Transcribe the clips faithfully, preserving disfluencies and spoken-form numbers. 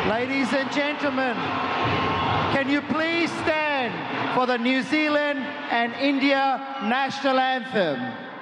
Ladies and gentlemen, can you please stand for the New Zealand and India national anthem?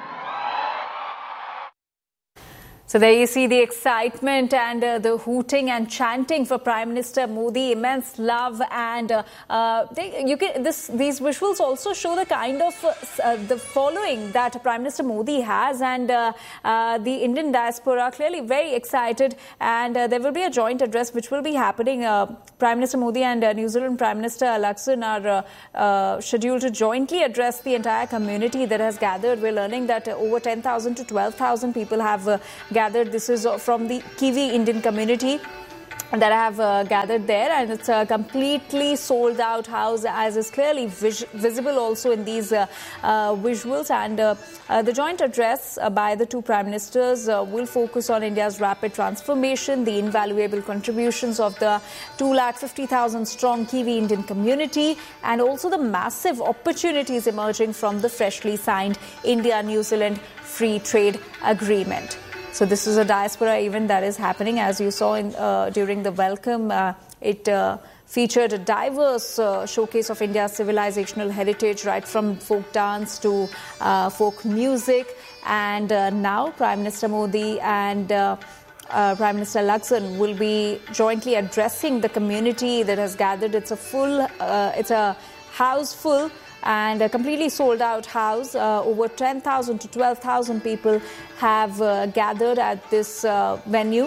So there you see the excitement and uh, the hooting and chanting for Prime Minister Modi, immense love, and uh, uh, they, you can, this, these visuals also show the kind of uh, uh, the following that Prime Minister Modi has, and uh, uh, the Indian diaspora clearly very excited, and uh, there will be a joint address which will be happening. Uh, Prime Minister Modi and uh, New Zealand Prime Minister Luxon are uh, uh, scheduled to jointly address the entire community that has gathered. We're learning that uh, over ten thousand to twelve thousand people have uh, gathered. This is from the Kiwi Indian community that have uh, gathered there, and it's a completely sold out house, as is clearly vis visible also in these uh, uh, visuals. And uh, uh, the joint address uh, by the two prime ministers uh, will focus on India's rapid transformation, the invaluable contributions of the two lakh fifty thousand strong Kiwi Indian community, and also the massive opportunities emerging from the freshly signed India-New Zealand Free Trade Agreement. So this is a diaspora event that is happening. As you saw in, uh, during the welcome, uh, it uh, featured a diverse uh, showcase of India's civilizational heritage, right from folk dance to uh, folk music. And uh, now Prime Minister Modi and uh, uh, Prime Minister Luxon will be jointly addressing the community that has gathered. It's a full, uh, it's a house full, and a completely sold out house. Uh, over ten thousand to twelve thousand people have uh, gathered at this uh, venue.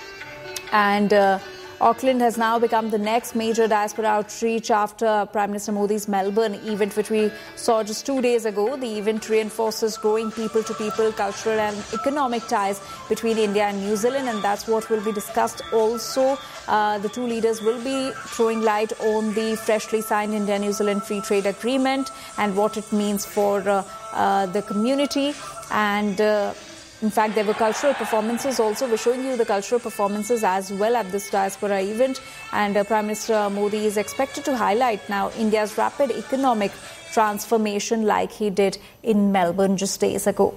And uh, Auckland has now become the next major diaspora outreach after Prime Minister Modi's Melbourne event, which we saw just two days ago. The event reinforces growing people-to-people cultural and economic ties between India and New Zealand, and that's what will be discussed also. Uh, the two leaders will be throwing light on the freshly signed India-New Zealand Free Trade Agreement and what it means for uh, uh, the community. And uh, in fact, there were cultural performances also. We're showing you the cultural performances as well at this diaspora event. And uh, Prime Minister Modi is expected to highlight now India's rapid economic transformation like he did in Melbourne just days ago.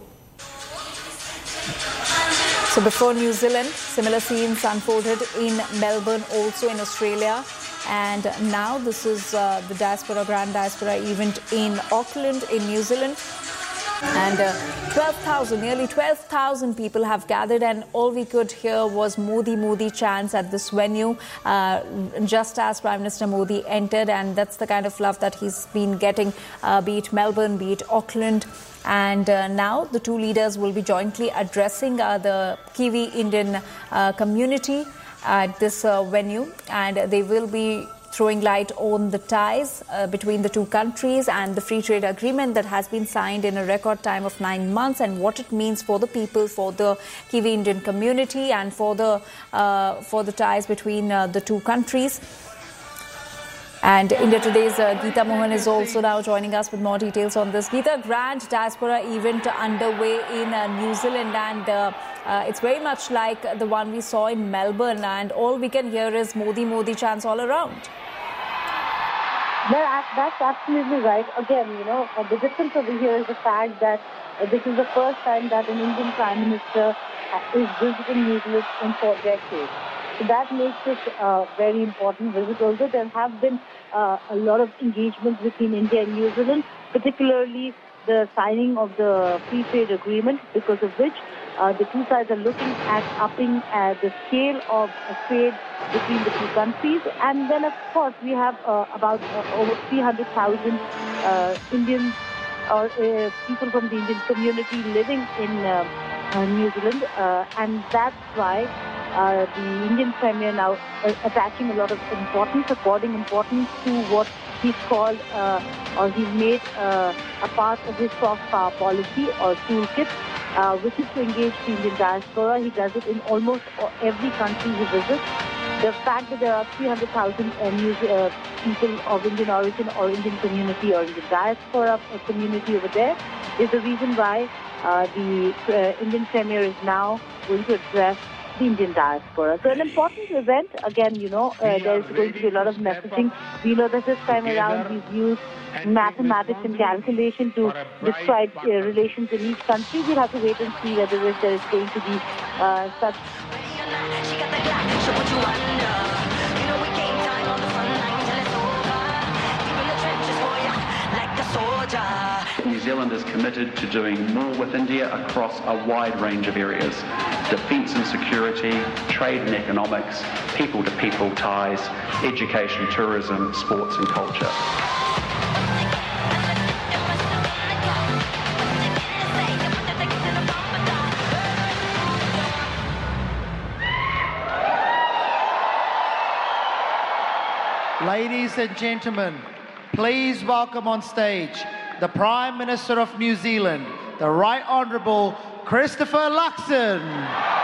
So before New Zealand, similar scenes unfolded in Melbourne, also in Australia. And now this is uh, the diaspora, grand diaspora event in Auckland in New Zealand. And uh, twelve thousand, nearly twelve thousand people have gathered, and all we could hear was Modi, Modi chants at this venue uh, just as Prime Minister Modi entered. And that's the kind of love that he's been getting, uh, be it Melbourne, be it Auckland. And uh, now the two leaders will be jointly addressing uh, the Kiwi Indian uh, community at this uh, venue, and they will be throwing light on the ties uh, between the two countries and the free trade agreement that has been signed in a record time of nine months and what it means for the people, for the Kiwi Indian community, and for the uh, for the ties between uh, the two countries. And India Today's uh, Geeta Mohan is also now joining us with more details on this. Geeta, grand diaspora event underway in uh, New Zealand, and uh, uh, it's very much like the one we saw in Melbourne, and all we can hear is Modi, Modi chants all around. Well, that's absolutely right. Again, you know, uh, the difference over here is the fact that uh, this is the first time that an Indian Prime Minister uh, is visiting New Zealand in four decades. So that makes it a very important visit. Although there have been uh, a lot of engagements between India and New Zealand, particularly the signing of the free trade agreement, because of which uh, the two sides are looking at upping uh, the scale of uh, trade between the two countries. And then, of course, we have uh, about uh, over three hundred thousand uh, Indians or uh, people from the Indian community living in uh, uh, New Zealand. Uh, and that's why uh, the Indian Premier now uh, attaching a lot of importance, according importance to what he's called uh, or he's made uh, a part of his soft power policy or toolkit, uh, which is to engage the Indian diaspora. He does it in almost every country he visits. The fact that there are three hundred thousand uh, uh, people of Indian origin or Indian community or Indian diaspora community over there is the reason why uh, the uh, Indian Premier is now going to address the Indian diaspora. So an important event. Again, you know, uh, there's going to be a lot of messaging. We know that this time around he's used mathematics and calculation to describe uh, relations in each country. We'll have to wait and see whether there is going to be uh, such Zealand is committed to doing more with India across a wide range of areas: defence and security, trade and economics, people-to-people ties, education, tourism, sports and culture. Ladies and gentlemen, please welcome on stage the Prime Minister of New Zealand, the Right Honourable Christopher Luxon.